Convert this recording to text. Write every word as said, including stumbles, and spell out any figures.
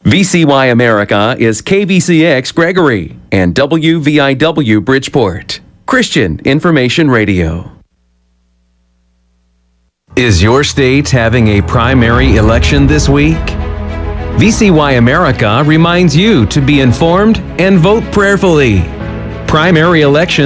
V C Y America is K V C X Gregory and W V I W Bridgeport. Christian Information Radio. Is your state having a primary election this week? V C Y America reminds you to be informed and vote prayerfully. Primary elections